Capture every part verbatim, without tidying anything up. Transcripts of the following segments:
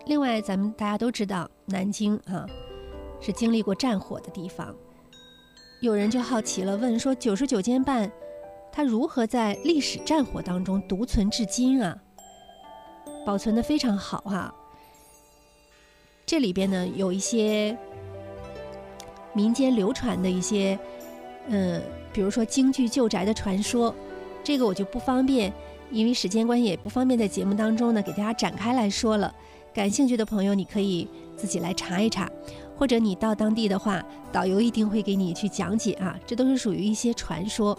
另外，咱们大家都知道，南京啊是经历过战火的地方。有人就好奇了，问说九十九间半，它如何在历史战火当中独存至今啊？保存得非常好啊。这里边呢有一些民间流传的一些，嗯，比如说京剧旧宅的传说，这个我就不方便，因为时间关系也不方便在节目当中呢给大家展开来说了。感兴趣的朋友，你可以自己来查一查，或者你到当地的话，导游一定会给你去讲解啊，这都是属于一些传说。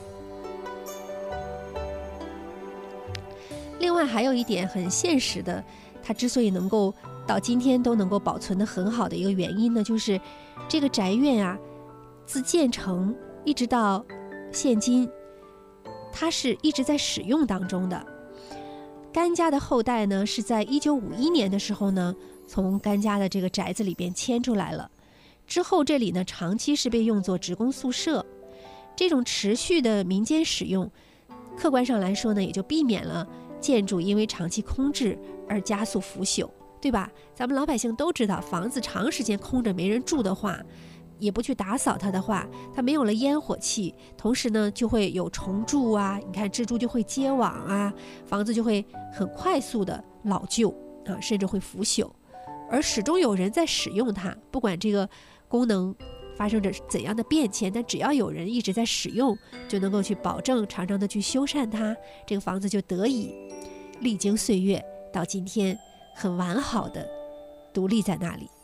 另外还有一点很现实的，它之所以能够到今天都能够保存得很好的一个原因呢，就是这个宅院啊，自建成一直到现今，它是一直在使用当中的。甘家的后代呢，是在一九五一年的时候呢，从甘家的这个宅子里边迁出来了。之后这里呢，长期是被用作职工宿舍。这种持续的民间使用，客观上来说呢，也就避免了建筑因为长期空置而加速腐朽，对吧？咱们老百姓都知道，房子长时间空着没人住的话，也不去打扫它的话，它没有了烟火气，同时呢就会有虫蛀啊，你看蜘蛛就会结网啊，房子就会很快速的老旧啊，甚至会腐朽。而始终有人在使用它，不管这个功能发生着怎样的变迁，但只要有人一直在使用，就能够去保证常常的去修缮它，这个房子就得以历经岁月到今天很完好的独立在那里。